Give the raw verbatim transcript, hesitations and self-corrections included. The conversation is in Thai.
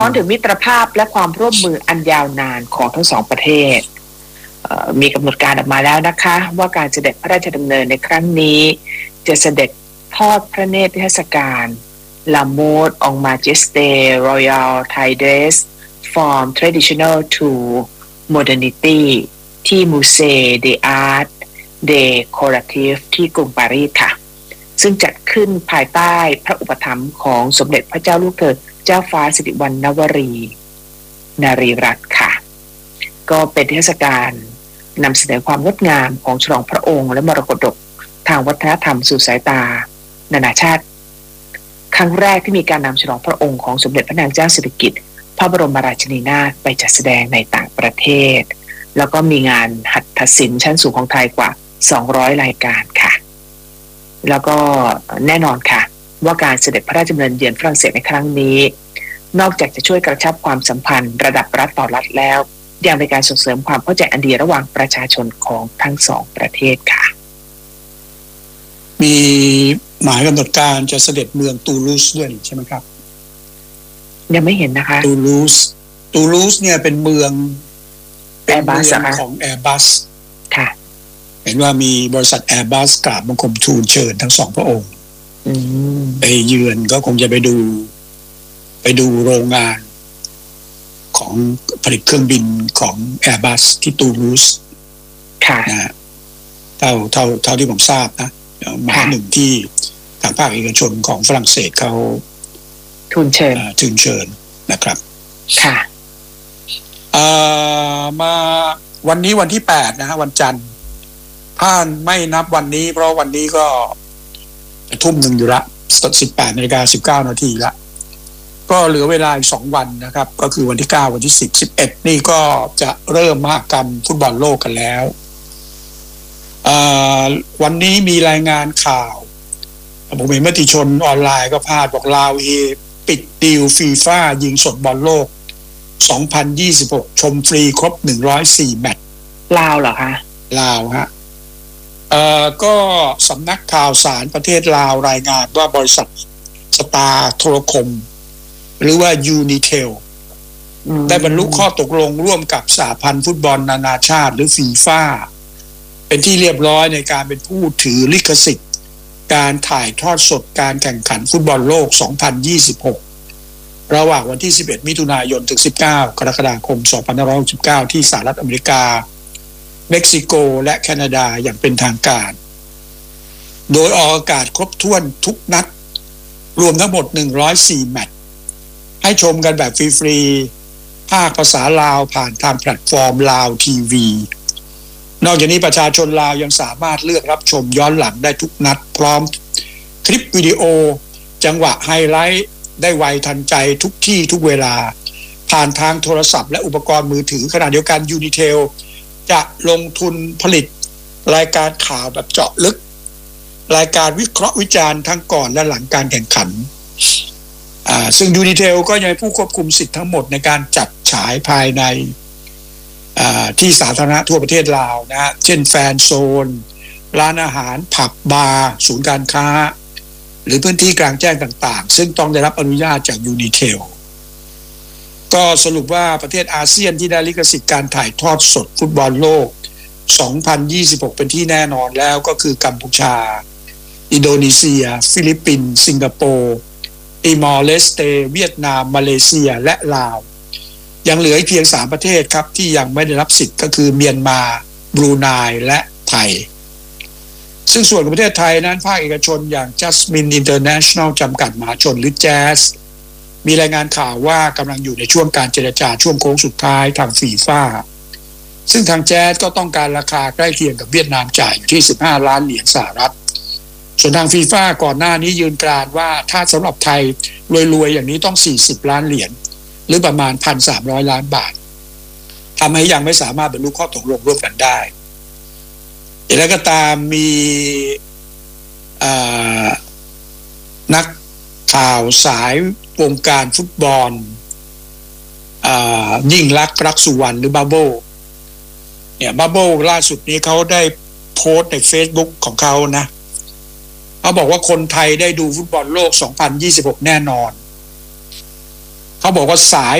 ้อนถึงมิตรภาพและความร่วมมืออันยาวนานของทั้งสองประเทศมีกำหนดการออกมาแล้วนะคะว่าการเสด็จพระราชดำเนินในครั้งนี้จะเสด็จทอดพระเนตรนิทรรศการ La Mode en Majesté Royal Thai Dress from Traditional to Modernity ที่ Musée des Arts Décoratifs ที่กรุงปารีสค่ะซึ่งจัดขึ้นภายใต้พระอุปถัมภ์ของสมเด็จพระเจ้าลูกเธอเจ้าฟ้าสิริวัณณวรีนารีรัตน์ค่ะก็เป็นเทศกาลนำเสนอความงดงามของฉลองพระองค์และมรดกทางวัฒนธรรมสู่สายตานานาชาติครั้งแรกที่มีการนำฉลองพระองค์ของสมเด็จพระนางเจ้าสิริกิติ์พระบรมราชินีนาถไปจัดแสดงในต่างประเทศแล้วก็มีงานหัตถศิลป์ชั้นสูงของไทยกว่าสองร้อยรายการค่ะแล้วก็แน่นอนค่ะว่าการเสด็จพระราชดำเนินเยือนฝรั่งเศสในครั้งนี้นอกจากจะช่วยกระชับความสัมพันธ์ระดับรัฐต่อรัฐแล้วยังเป็นการส่งเสริมความเข้าใจอันดีระหว่างประชาชนของทั้งสองประเทศค่ะมีหมายกำหนดการจะเสด็จเมืองตูลูสด้วยใช่ไหมครับยังไม่เห็นนะคะตูลูสตูลูสเนี่ยเป็นเมืองเป็นเมืองของ Airbus ค่ะเห็นว่ามีบริษัท Airbus กราบบังคมทูลเชิญทั้งสองพระองค์ไปเยือนก็คงจะไปดูไปดูโรงงานของผลิตเครื่องบินของ Airbus ที่ตูลูสค่ะนะเท่าเท่าเท่าที่ผมทราบนะหมายหนึ่งที่ทางภาคเอกชนของฝรั่งเศสเขาทูลเชิญทูลเชิญนะครับค่ะมาวันนี้วันที่แปดนะฮะวันจันทร์ถ้าไม่นับวันนี้เพราะวันนี้ก็ทุ่มหนึ่งอยู่ละสิบแปดนาฬิกาสิบเก้านาทีละก็เหลือเวลาอีกสองวันนะครับก็คือวันที่เก้าวันที่สิบ สิบเอ็ดนี่ก็จะเริ่มมหกรรมฟุตบอลโลกกันแล้ววันนี้มีรายงานข่าวผมเห็นมติชนออนไลน์ก็พาดบอกลาวเอปิดดีลฟีฟ่ายิงสดบอลโลกสองพันยี่สิบหกชมฟรีครบหนึ่งร้อยสี่แมตช์ลาวเหรอคะลาวฮะเอ่อก็สำนักข่าวสารประเทศลาวรายงานว่าบริษัทสตาร์โทรคมหรือว่ายูนิเทลได้บรรลุข้อตกลงร่วมกับสหพันธ์ฟุตบอลนานาชาติหรือฟีฟ่าเป็นที่เรียบร้อยในการเป็นผู้ถือลิขสิทธิ์การถ่ายทอดสดการแข่งขันฟุตบอลโลกสองพันยี่สิบหกระหว่างวันที่สิบเอ็ดมิถุนายนถึงสิบเก้ากรกฎาคมสองพันห้าร้อยหกสิบเก้าที่สหรัฐอเมริกาเม็กซิโกและแคนาดาอย่างเป็นทางการโดยออกอากาศครบถ้วนทุกนัดรวมทั้งหมดหนึ่งร้อยสี่แมตช์ให้ชมกันแบบฟรีๆภาคภาษาลาวผ่านทางแพลตฟอร์มลาวทีวีนอกจากนี้ประชาชนลาวยังสามารถเลือกรับชมย้อนหลังได้ทุกนัดพร้อมคลิปวิดีโอจังหวะไฮไลท์ได้ไวทันใจทุกที่ทุกเวลาผ่านทางโทรศัพท์และอุปกรณ์มือถือขณะเดียวกันยูนิเทลจะลงทุนผลิตรายการข่าวแบบเจาะลึกรายการวิเคราะห์วิจารณ์ทั้งก่อนและหลังการแข่งขันอ่าซึ่งยูนิเทลก็ยังผู้ควบคุมสิทธิ์ทั้งหมดในการจัดฉายภายในอ่าที่สาธารณะทั่วประเทศลาวนะฮะเช่นแฟนโซนร้านอาหารผับบาร์ศูนย์การค้าหรือพื้นที่กลางแจ้งต่างๆซึ่งต้องได้รับอนุญาตจากยูนิเทลก็สรุปว่าประเทศอาเซียนที่ได้ลิขสิทธิ์การถ่ายทอดสดฟุตบอลโลกสองพันยี่สิบหกเป็นที่แน่นอนแล้วก็คือกัมพูชาอินโดนีเซียฟิลิปปินส์สิงคโปร์ติมอร์เลสเตเวียดนามมาเลเซียและลาวยังเหลือเพียงสามประเทศครับที่ยังไม่ได้รับสิทธิ์ก็คือเมียนมาบรูไนและไทยซึ่งส่วนของประเทศไทยนั้นภาคเอกชนอย่าง Jasmine International จำกัดมหาชนหรือ Jazz มีรายงานข่าวว่ากำลังอยู่ในช่วงการเจรจาช่วงโค้งสุดท้ายทางฟีฟ่าซึ่งทาง Jazz ก็ต้องการราคาใกล้เคียงกับเวียดนามจ่ายอยู่ที่สิบห้าล้านเหรียญสหรัฐส่วนทางฟีฟ่าก่อนหน้านี้ยืนกรานว่าถ้าสำหรับไทยรวยๆอย่างนี้ต้องสี่สิบล้านเหรียญหรือประมาณ หนึ่งพันสามร้อย ล้านบาททำให้ยังไม่สามารถบรรลุข้อตกลงร่วมกันได้อย่างไรก็ตามมีนักข่าวสายวงการฟุตบอลยิ่งลักษณ์รักสุวรรณหรือบับเบิ้ลเนี่ยบับเบิ้ลล่าสุดนี้เขาได้โพสต์ใน Facebook ของเขานะเขาบอกว่าคนไทยได้ดูฟุตบอลโลกสองพันยี่สิบหกแน่นอนเขาบอกว่าสาย